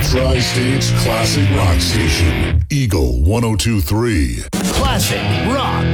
Tri-State's classic rock station, Eagle 102.3. Classic rock.